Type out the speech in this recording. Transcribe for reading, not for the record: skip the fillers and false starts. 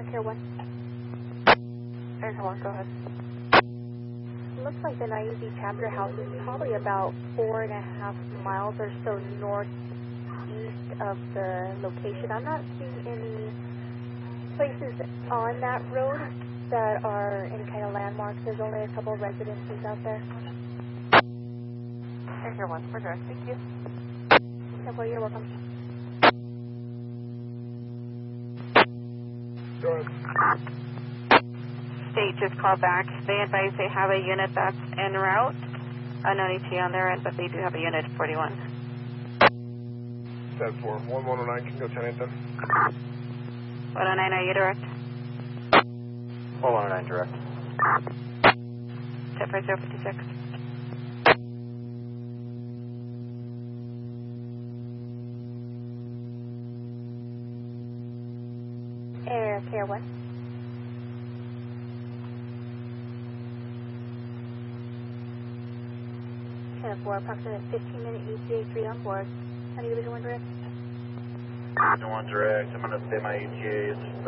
Care 1. Air Care 1, go ahead. It looks like the Naive chapter house is probably about 4.5 miles or so northeast of the location. I'm not seeing any places on that road that are any kind of landmarks. There's only a couple of residences out there. Air Care 1, we're direct. Thank you. Okay, well, you're welcome. Go ahead. State just called back. They advise they have a unit that's en route. No ETA on their end, but they do have a unit 41. 10-4. 1109, can go 10-8 then. 109, are you direct? 119 direct. 104056. Air Care 1. For approximate 15-minute ETA 3 on board. Honey Division 1 direct. Division 1 direct. I'm going to say my ETA is